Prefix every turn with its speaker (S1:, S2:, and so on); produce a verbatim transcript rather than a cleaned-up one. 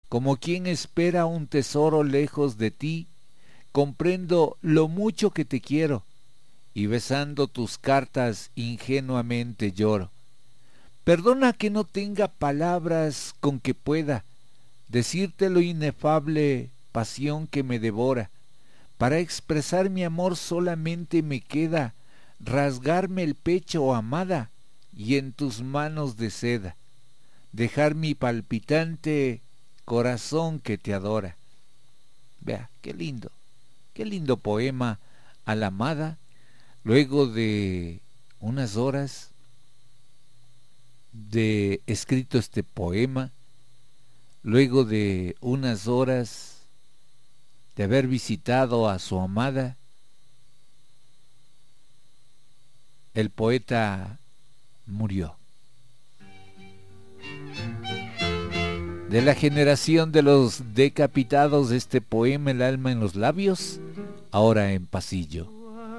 S1: como quien espera un tesoro lejos de ti, comprendo lo mucho que te quiero, y besando tus cartas ingenuamente lloro. Perdona que no tenga palabras con que pueda decirte lo inefable pasión que me devora. Para expresar mi amor solamente me queda rasgarme el pecho, amada, y en tus manos de seda dejar mi palpitante corazón que te adora. Vea, qué lindo, qué lindo poema a la amada, luego de unas horas de escrito este poema, luego de unas horas de haber visitado a su amada, el poeta murió. De la generación de los decapitados de este poema El alma en los labios, ahora en pasillo.